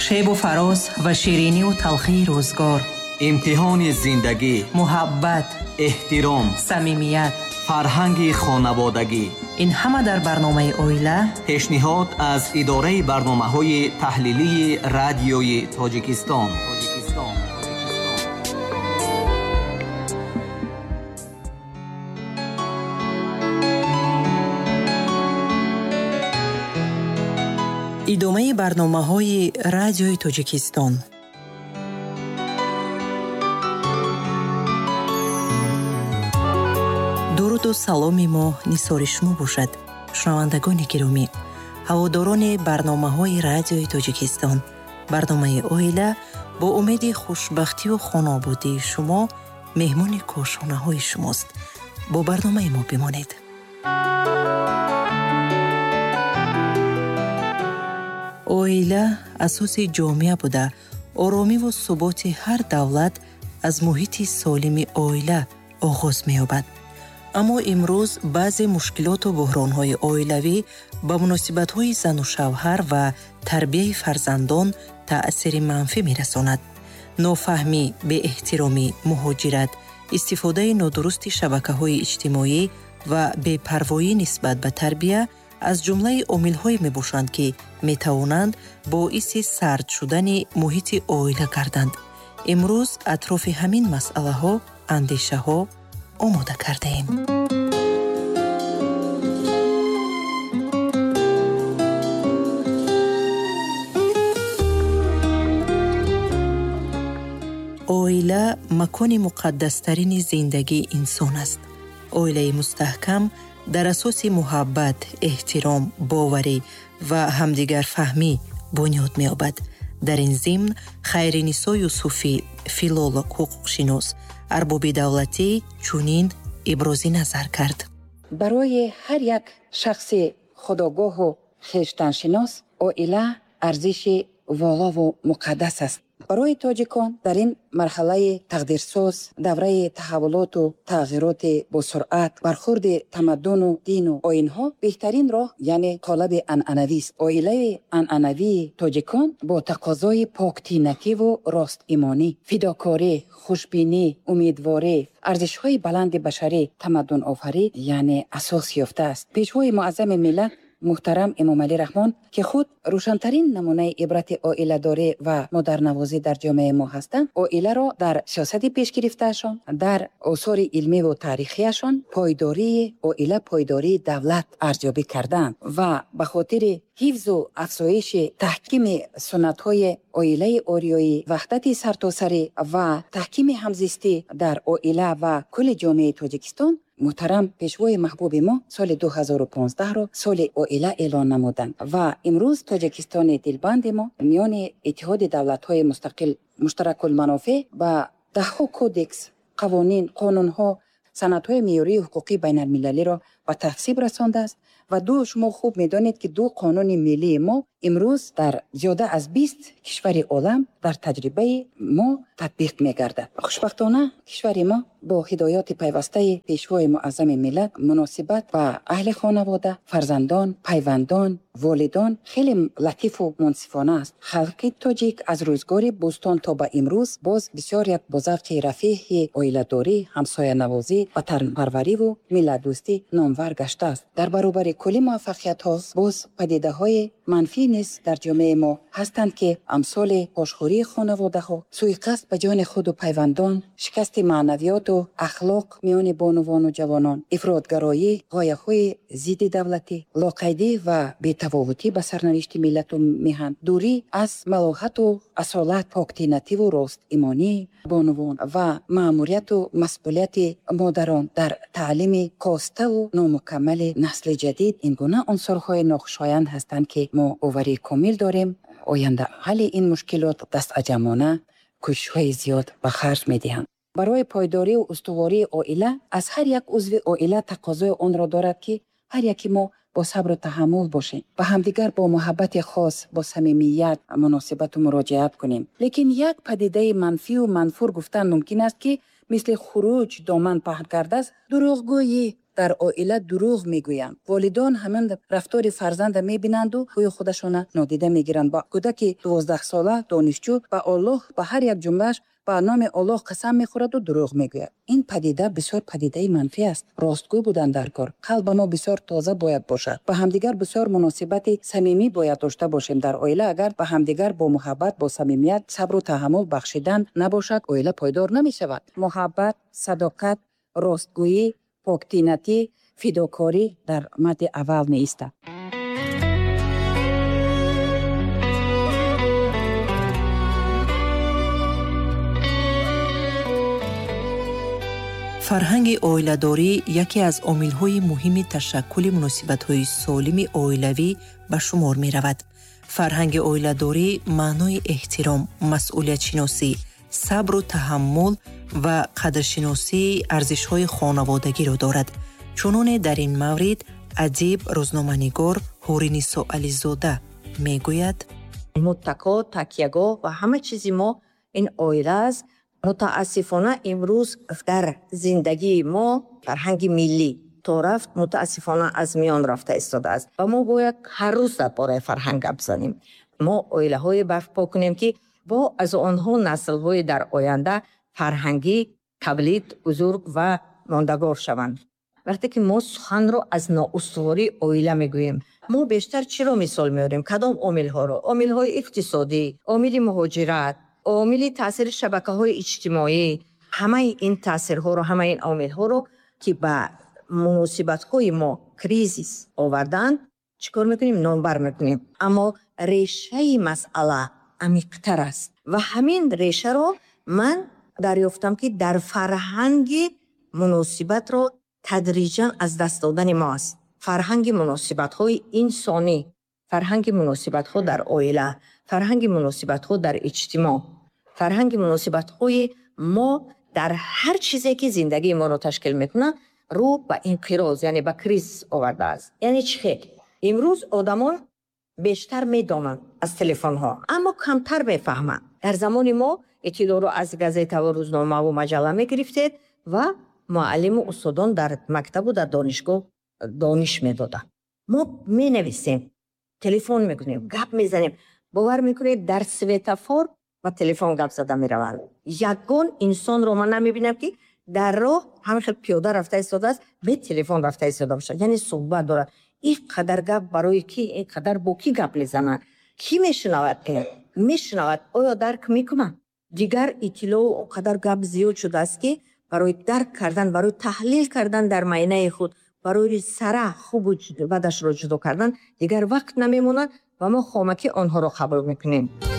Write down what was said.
шебу фароз ва ширинию талхии рӯзгор, имтиҳони зиндагӣ, муҳаббат, эҳтиром, самимият, фарҳанги хонаводагӣ. ин ҳама дар барномаи оила. пешниҳод аз идораи барномаҳои таҳлилии радиои Тоҷикистон. идомаи барномаҳои радиои Тоҷикистон. дуруду саломи мо нисори шумо бошад. шунавандагони гиромӣ, ҳаводорони барномаҳои радиои Тоҷикистон, барномаи оила бо умеди хушбахтию хонободии шумо меҳмони кошонаҳои шумост. бо барномаи мо бимонед. оила асоси ҷомеа буда, оромиву суботи ҳар давлат аз муҳити солими оила оғоз меёбад. аммо имрӯз баъзе мушкилоту буҳронҳои оилавӣ ба муносибатҳои зану шавҳар ва тарбияи фарзандон таъсири манфӣ мерасонад. нофаҳмӣ, беэҳтиромӣ, муҳоҷират, истифодаи нодурусти шабакаҳои иҷтимоӣ ва бепарвоӣ нисбат ба тарбия аз ҷумлаи омилҳое мебошанд, ки метавонанд боиси сард шудани муҳити оила гарданд. имрӯз атрофи ҳамин масъалаҳо андешаҳо омода кардаем. оила макони муқаддастарини зиндагии инсон аст. оилаи мустаҳкам дар асоси муҳаббат, эҳтиром, боварӣ ва ҳамдигарфаҳмӣ бунёд меёбад. дар ин зимн хайринисо юсуфӣ, филолог, ҳуқуқшинос, арбоби давлатӣ чунин ибрози назар кард. барои ҳар як шахси худогоҳу хештаншинос оила арзиши волову муқаддас аст. барои тоҷикон дар ин марҳалаи тақдирсоз, давраи таҳаввулоту тағйироти босуръат, бархурди тамаддуну дину оинҳо беҳтарин роҳ яъне қолаби анъанавист. оилаи анъанавии тоҷикон бо тақозои поктинакиву ростимонӣ, фидокорӣ, хушбинӣ, умедворӣ, арзишҳои баланди башарӣ, тамаддунофарӣ яъне асос ёфтааст. пешвои муаззами миллат муҳтарам Эмомалӣ Раҳмон ки худ рӯшантарин намунаи ибрати оиладорӣ ва модарнавозӣ дар ҷомеаи мо ҳастанд, оиларо дар сиёсати пешгирифтаашон, дар осори илмиву таърихияшон пойдории оила пойдории давлат арзёбӣ карданд ва ба хотири ҳифзу афзоиши таҳкими суннатҳои оилаи ориёӣ, ваҳдати сартосарӣ ва таҳкими ҳамзистӣ дар оила ва кулли ҷомеаи Тоҷикистон муҳтарам пешвои маҳбуби мо соли 2015-ро соли оила эълон намуданд ва имрӯз Тоҷикистони дилбанди мо миёни иттиҳоди давлатҳои мустақил муштаракулманофеъ ба даҳҳо кодекс, қавонин, қонунҳо, санадҳои меъёрии ҳуқуқи байналмилалиро ба таҳсиб расондааст ва шумо хуб медонед ки 2 қонуни миллии мо имрӯз дар зиёда аз 20 кишвари олам дар таҷрибаи мо татбиқ мегардад. хушбахтона кишвари мо бо ҳидоёти пайвастаи пешвои муаззами миллат муносибат ба аҳли хонавода, фарзандон, пайвандон, волидон хеле латифу мунсифона аст. халқи тоҷик аз рӯзгори бӯстон то ба имрӯз боз бисёр як бо завқи рафеҳи оиладорӣ, ҳамсоянавозӣ, ватанпарвариву миллатдӯстӣ номвар гаштааст. дар баробари кулли муваффақиятҳо боз падидаҳои манфӣ низ дар ҷомеаи мо ҳастанд ки амсоли пошхӯрии хонаводаҳо, суиқасд ба ҷони худу пайвандон, шикасти маънавиёту ахлоқ миёни бонувону ҷавонон, ифротгароӣ, ғояҳои зидди давлатӣ, лоқайдӣ ва бетафовутӣ ба сарнавишти миллату миҳан, дурӣ аз малоҳату асолат, поктинативу ростимонии бонувон ва маъмурияту масъулияти модарон дар таълими коставу номукаммали насли ҷадид ин гуна унсурҳои нохушоянд ҳастанд ки мо боварии комил дорем оянда ҳалли ин мушкилот дастаҷамона кӯшишҳои зиёд ба харҷ медиҳанд. барои пойдорию устувории оила аз ҳар як узви оила тақозои онро дорад ки ҳар яки мо бо сабру таҳаммул бошем, ба ҳамдигар бо муҳаббати хос, бо самимият муносибату муроҷиат кунем. лекин як падидаи манфию манфур гуфтан мумкин аст ки мисли хуруҷ доман паҳн кардааст, дурӯғгӯӣ, дар оила дурӯғ мегӯянд. Волидон ҳамин рафтори фарзанда мебинанду гӯё худашона нодида мегиранд. Ба кӯдаки 12 сола донишҷӯ ба Аллоҳ ба ҳар як ҷумлааш ба номи Аллоҳ қасам мехӯраду дурӯғ мегӯяд. Ин падида бисёр падидаи манфӣ аст. Ростгӯ будан дар кор. Қалба мо бисёр тоза бояд бошад. Ба ҳамдигар бисёр муносибати самимӣ бояд дошта бошем дар оила. Агар ба ҳамдигар бо муҳаббат, бо самимият, сабру таҳаммул бахшидан набошад, оила пойдор намешавад. Муҳаббат, садоқат, ростгӯӣ, поктинатӣ, фидокорӣ дар мадди аввал меистад. фарҳанги оиладорӣ яке аз омилҳои муҳими ташаккули муносибатҳои солими оилавӣ ба шумор меравад. фарҳанги оиладорӣ маънои эҳтиром, масъулиятшиносӣ, сабру таҳаммул ва қадршиносии арзишҳои хонаводагиро дорад. чуноне дар ин маврид адиб рӯзноманигор ҳуринисо ализода мегӯяд: муттақо, такягоҳ ва ҳама чизи мо ин оила аст. мутаассифона имрӯз дар зиндагии мо фарҳанги миллӣ то рафт мутаассифона аз миён рафта истодааст ва мо бояд ҳар рӯз дар бораи фарҳанг гап занем. мо оилаҳое барпо кунем ки бо аз онҳо наслҳои дар оянда фарҳангӣ тавлид, бузург ва мондагор шаванд. вақте ки мо суханро аз ноустувории оила мегӯем, мо бештар чиро мисол меорем? Кадом омилҳоро? омилҳои иқтисодӣ, омили муҳоҷират, омили таъсири шабакаҳои иҷтимоӣ, ҳамаи ин таъсирҳоро, ҳамаи ин омилҳоро ки ба муносибатҳои мо кризис овардаанд, чикор мекунем? номбар мекунем. аммо решаи масъала амиқтар аст ва ҳамин решаро ман дарёфтам ки дар фарҳанги муносибатро тадриҷан аз даст додани мо аст. фарҳанги муносибатҳои инсонӣ, фарҳанги муносибатҳо дар оила, фарҳанги муносибатҳо дар иҷтимоъ, фарҳанги муносибатҳои мо дар ҳар чизе ки зиндагии моро ташкил мекунад рӯ ба инқироз, яъне ба кризис овардааст. яъне чӣ хел? имрӯз одамон бештар медонанд аз телефонҳо, аммо камтар мефаҳманд. дар замони мо иттилоъро аз газетаву рӯзномаву маҷалла мегирифтед ва муаллиму устодон дар мактабу дар донишгоҳ дониш медоданд. мо менависем, телефон мекунем, гап мезанем. бовар мекунед дар светофор ба телефон гап зада мераванд. ягон инсонро ман намебинам ки дар роҳ ҳамин пиёда рафта истодааст, бе телефон рафта истода бошад, яъне суҳбат дорад. ин қадар гап барои ки, ин қадар бо ки гап мезанад? ки мешунавад? мешунавад? оё дарк мекунад? дигар иттилоъ он қадар гап зиёд шудааст ки барои дарк кардан, барои таҳлил кардан дар майнаи худ, барои сара хубу бадашро ҷудо кардан дигар вақт намемонад ва мо хомакӣ онҳоро қабул мекунем.